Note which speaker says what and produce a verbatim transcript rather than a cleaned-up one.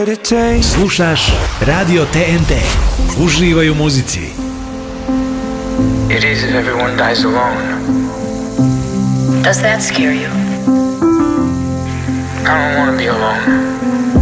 Speaker 1: Slušaš Radio T N T. Uživaj u muzici.
Speaker 2: It is if everyone dies alone.
Speaker 3: Does that scare you?
Speaker 2: I don't want to be alone.